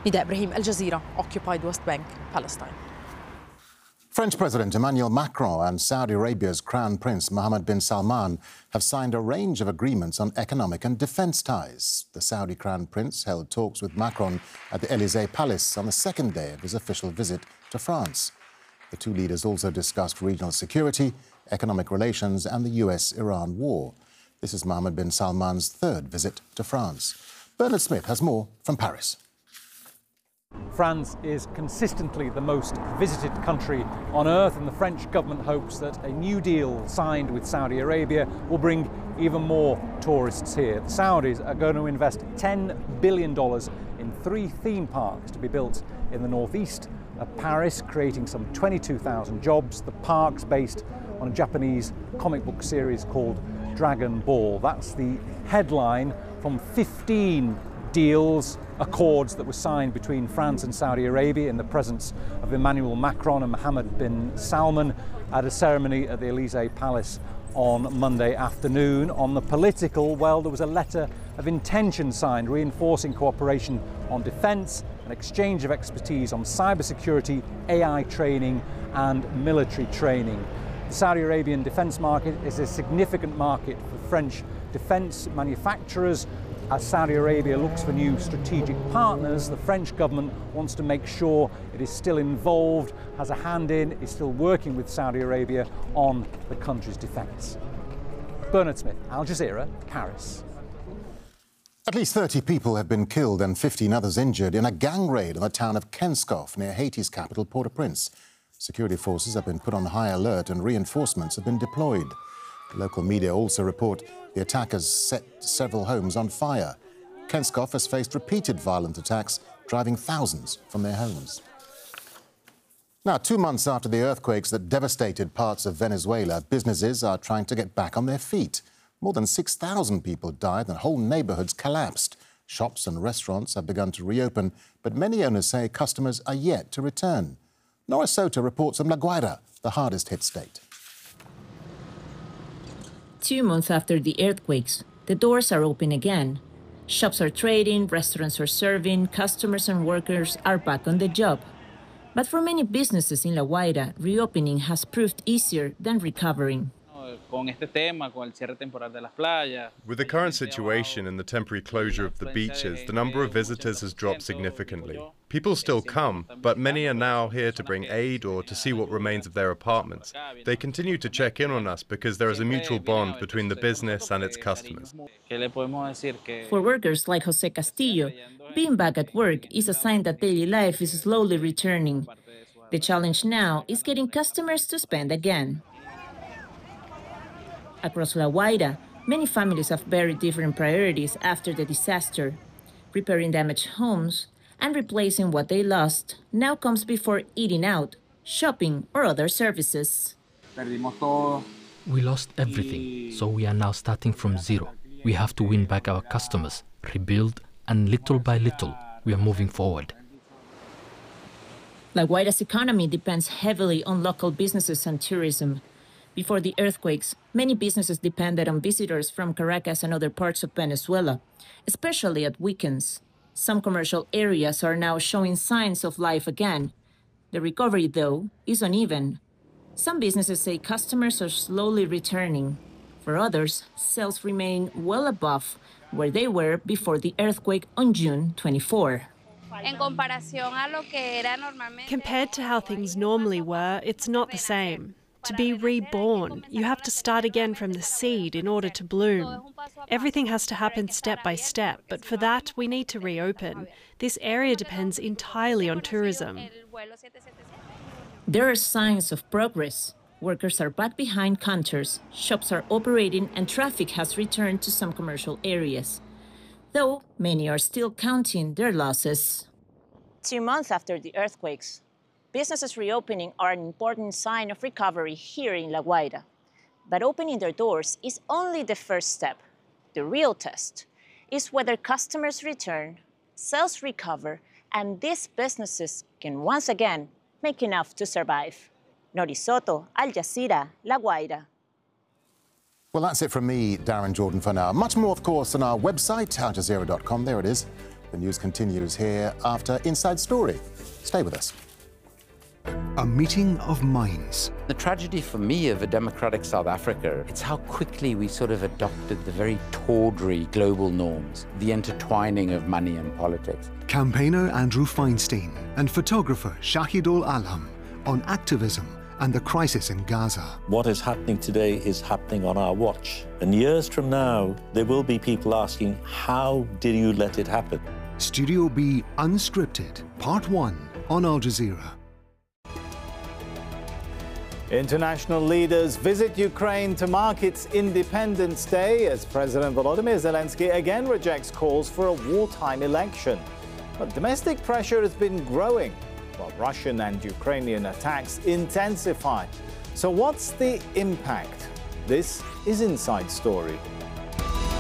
نداء إبراهيم الجزيرة Occupied West Bank, Palestine. French President Emmanuel Macron and Saudi Arabia's Crown Prince Mohammed bin Salman have signed a range of agreements on economic and defence ties. The Saudi Crown Prince held talks with Macron at the Élysée Palace on the second day of his official visit to France. The two leaders also discussed regional security, economic relations and the US-Iran war. This is Mohammed bin Salman's third visit to France. Bernard Smith has more from Paris. France is consistently the most visited country on earth, and the French government hopes that a new deal signed with Saudi Arabia will bring even more tourists here. The Saudis are going to invest $10 billion in 3 theme parks to be built in the northeast of Paris, creating some 22,000 jobs. The parks based on a Japanese comic book series called Dragon Ball. That's the headline from 15 accords that were signed between France and Saudi Arabia in the presence of Emmanuel Macron and Mohammed bin Salman at a ceremony at the Élysée Palace on Monday afternoon. On the political, well, there was a letter of intention signed reinforcing cooperation on defence, an exchange of expertise on cybersecurity, AI training and military training. The Saudi Arabian defence market is a significant market for French defence manufacturers. As Saudi Arabia looks for new strategic partners, the French government wants to make sure it is still involved, has a hand in, is still working with Saudi Arabia on the country's defence. Bernard Smith, Al Jazeera, Paris. At least 30 people have been killed and 15 others injured in a gang raid on the town of Kenskoff near Haiti's capital, Port-au-Prince. Security forces have been put on high alert and reinforcements have been deployed. Local media also report the attackers set several homes on fire. Kenskoff has faced repeated violent attacks, driving thousands from their homes. Now, 2 months after the earthquakes that devastated parts of Venezuela, businesses are trying to get back on their feet. More than 6,000 people died and whole neighbourhoods collapsed. Shops and restaurants have begun to reopen, but many owners say customers are yet to return. Nora Soto reports from La Guaira, the hardest-hit state. 2 months after the earthquakes, the doors are open again. Shops are trading, restaurants are serving, customers and workers are back on the job. But for many businesses in La Guaira, reopening has proved easier than recovering. With the current situation and the temporary closure of the beaches, the number of visitors has dropped significantly. People still come, but many are now here to bring aid or to see what remains of their apartments. They continue to check in on us because there is a mutual bond between the business and its customers. For workers like Jose Castillo, being back at work is a sign that daily life is slowly returning. The challenge now is getting customers to spend again. Across La Guaira, many families have very different priorities after the disaster. Repairing damaged homes and replacing what they lost now comes before eating out, shopping or other services. We lost everything, so we are now starting from zero. We have to win back our customers, rebuild, and little by little, we are moving forward. La Guaira's economy depends heavily on local businesses and tourism. Before the earthquakes, many businesses depended on visitors from Caracas and other parts of Venezuela, especially at weekends. Some commercial areas are now showing signs of life again. The recovery, though, is uneven. Some businesses say customers are slowly returning. For others, sales remain well above where they were before the earthquake on June 24. Compared to how things normally were, it's not the same. To be reborn, you have to start again from the seed in order to bloom. Everything has to happen step by step, but for that we need to reopen. This area depends entirely on tourism. There are signs of progress. Workers are back behind counters, shops are operating, and traffic has returned to some commercial areas. Though many are still counting their losses. 2 months after the earthquakes, businesses reopening are an important sign of recovery here in La Guaira. But opening their doors is only the first step. The real test is whether customers return, sales recover, and these businesses can once again make enough to survive. Nora Soto, Al Jazeera, La Guaira. Well, that's it from me, Darren Jordan, for now. Much more, of course, on our website, aljazeera.com. There it is. The news continues here after Inside Story. Stay with us. A meeting of minds. The tragedy for me of a democratic South Africa, it's how quickly we sort of adopted the very tawdry global norms, the intertwining of money and politics. Campaigner Andrew Feinstein and photographer Shahidul Alam on activism and the crisis in Gaza. What is happening today is happening on our watch. And years from now, there will be people asking, how did you let it happen? Studio B Unscripted, Part 1 on Al Jazeera. International leaders visit Ukraine to mark its Independence Day as President Volodymyr Zelensky again rejects calls for a wartime election. But domestic pressure has been growing while Russian and Ukrainian attacks intensify. So what's the impact? This is Inside Story.